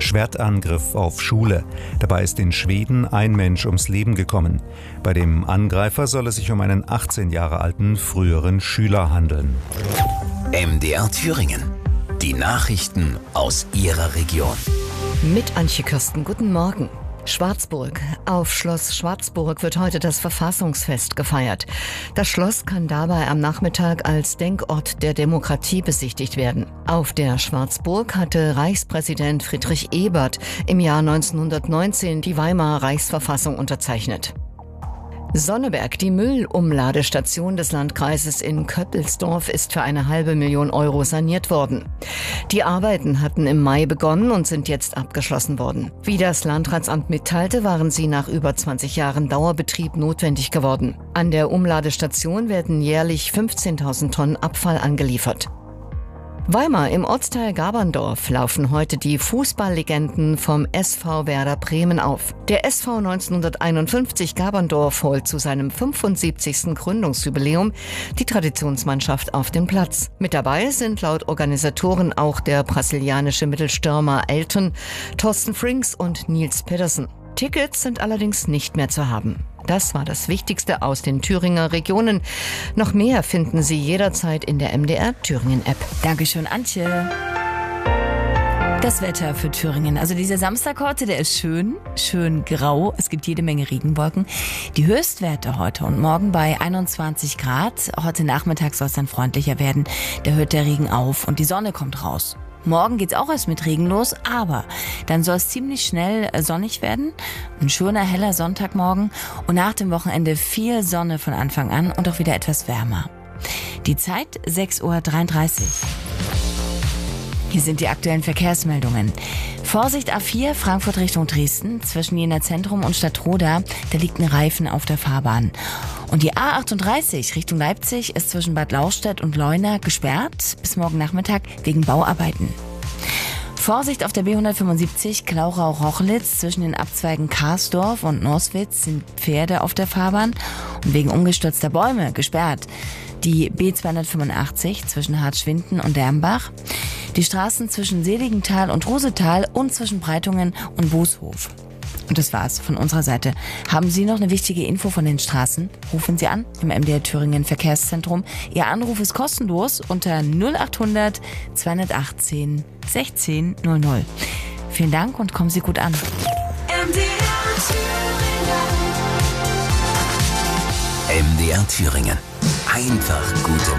Schwertangriff auf Schule. Dabei ist in Schweden ein Mensch ums Leben gekommen. Bei dem Angreifer soll es sich um einen 18 Jahre alten früheren Schüler handeln. MDR Thüringen. Die Nachrichten aus Ihrer Region. Mit Antje Kirsten, guten Morgen. Schwarzburg. Auf Schloss Schwarzburg wird heute das Verfassungsfest gefeiert. Das Schloss kann dabei am Nachmittag als Denkort der Demokratie besichtigt werden. Auf der Schwarzburg hatte Reichspräsident Friedrich Ebert im Jahr 1919 die Weimarer Reichsverfassung unterzeichnet. Sonneberg, die Müllumladestation des Landkreises in Köppelsdorf, ist für 500.000 € saniert worden. Die Arbeiten hatten im Mai begonnen und sind jetzt abgeschlossen worden. Wie das Landratsamt mitteilte, waren sie nach über 20 Jahren Dauerbetrieb notwendig geworden. An der Umladestation werden jährlich 15.000 Tonnen Abfall angeliefert. Weimar im Ortsteil Gaberndorf laufen heute die Fußballlegenden vom SV Werder Bremen auf. Der SV 1951 Gaberndorf holt zu seinem 75. Gründungsjubiläum die Traditionsmannschaft auf den Platz. Mit dabei sind laut Organisatoren auch der brasilianische Mittelstürmer Elton, Thorsten Frings und Nils Pedersen. Tickets sind allerdings nicht mehr zu haben. Das war das Wichtigste aus den Thüringer Regionen. Noch mehr finden Sie jederzeit in der MDR Thüringen App. Dankeschön, Antje. Das Wetter für Thüringen. Also dieser Samstag heute, der ist schön grau. Es gibt jede Menge Regenwolken. Die Höchstwerte heute und morgen bei 21 Grad. Heute Nachmittag soll es dann freundlicher werden. Da hört der Regen auf und die Sonne kommt raus. Morgen geht's auch erst mit Regen los, aber dann soll es ziemlich schnell sonnig werden. Ein schöner, heller Sonntagmorgen und nach dem Wochenende viel Sonne von Anfang an und auch wieder etwas wärmer. Die Zeit 6:33 Uhr. Hier sind die aktuellen Verkehrsmeldungen. Vorsicht A4, Frankfurt Richtung Dresden, zwischen Jena Zentrum und Stadtroda, da liegt ein Reifen auf der Fahrbahn. Und die A38 Richtung Leipzig ist zwischen Bad Lauchstädt und Leuna gesperrt bis morgen Nachmittag wegen Bauarbeiten. Vorsicht auf der B175 Klauchau-Rochlitz, zwischen den Abzweigen Karsdorf und Norswitz sind Pferde auf der Fahrbahn und wegen umgestürzter Bäume gesperrt. Die B285 zwischen Hartschwinden und Dermbach, die Straßen zwischen Seligenthal und Rosetal und zwischen Breitungen und Booshof. Und das war's von unserer Seite. Haben Sie noch eine wichtige Info von den Straßen? Rufen Sie an im MDR Thüringen Verkehrszentrum. Ihr Anruf ist kostenlos unter 0800 218 16 00. Vielen Dank und kommen Sie gut an. MDR Thüringen. Einfach gute